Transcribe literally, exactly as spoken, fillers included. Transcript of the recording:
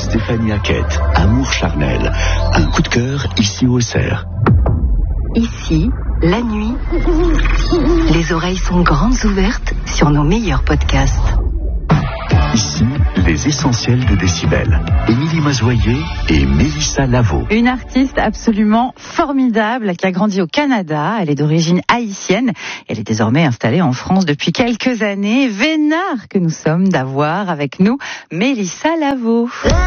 Stéphanie Hackett, Amour charnel. Un coup de cœur ici au Auxerre. Ici, la nuit, les oreilles sont grandes ouvertes sur nos meilleurs podcasts. Ici, les essentiels de Décibel. Émilie Mazoyer et Mélissa Lavo. Une artiste absolument formidable qui a grandi au Canada. Elle est d'origine haïtienne. Elle est désormais installée en France depuis quelques années. Vénard que nous sommes d'avoir avec nous Mélissa Lavo.